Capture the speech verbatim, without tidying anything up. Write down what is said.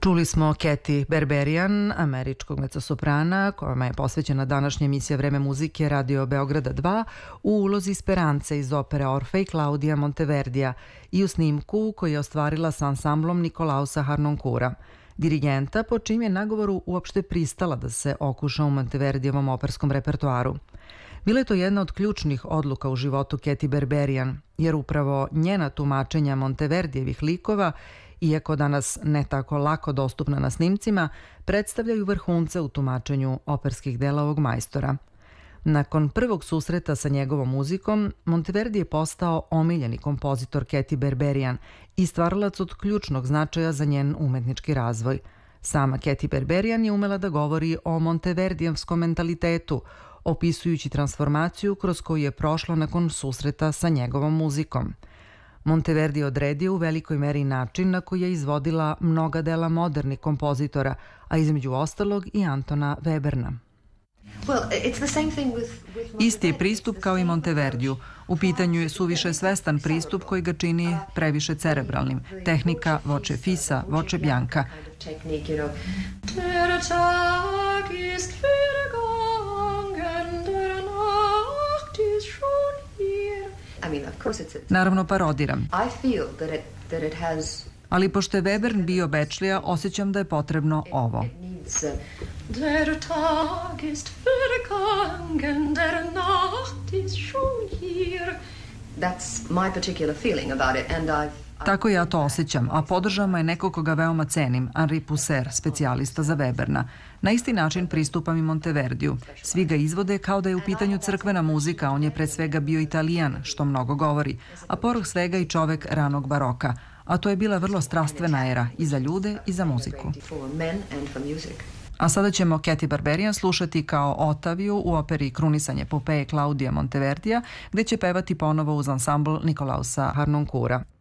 Čuli smo Katy Berberian, američkog mezzosoprana, kojima je posvećena današnja emisija Vreme muzike Radio Beograda dva u ulozi Speranze iz opere Orfej Claudija Monteverdija i u snimku koji je ostvarila sa ansamblom Nikolausa Harnonkura, dirigenta po čim je nagovoru uopšte pristala da se okuša u Monteverdijevom operskom repertoaru. Bila je to jedna od ključnih odluka u životu Katy Berberian, jer upravo njena tumačenja Monteverdijevih likova, iako danas ne tako lako dostupna na snimcima, predstavljaju vrhunce u tumačenju operskih dela ovog majstora. Nakon prvog susreta sa njegovom muzikom, Monteverdi je postao omiljeni kompozitor Katy Berberian i stvaralac od ključnog značaja za njen umetnički razvoj. Sama Katy Berberian je umela da govori o monteverdijevskom mentalitetu, opisujući transformaciju kroz koju je prošla nakon susreta sa njegovom muzikom. Monteverdi je odredio u velikoj meri način na koji je izvodila mnoga dela modernih kompozitora, a između ostalog i Antona Weberna. Isti je pristup kao i Monteverdiju. U pitanju je suviše svestan pristup koji ga čini previše cerebralnim. Tehnika voce fissa, voce bianca. Naravno parodiram. Ali pošto je Webern bio Bečlija, osjećam da je potrebno ovo. Der Tag ist vergangen, der Nacht ist schon hier. That's my particular feeling about it, and I've Tako ja to osjećam, a podržao me neko koga veoma cenim, Henri Pousser, specijalista za Weberna. Na isti način pristupam i Monteverdiju. Svi ga izvode kao da je u pitanju crkvena muzika, on je pred svega bio Italijan, što mnogo govori, a povrh svega i čovek ranog baroka. A to je bila vrlo strastvena era i za ljude i za muziku. A sada ćemo Katy Berberian slušati kao Otaviju u operi Krunisanje Popeje Claudija Monteverdija, gde će pevati ponovo uz ansambl Nikolausa Harnonkura.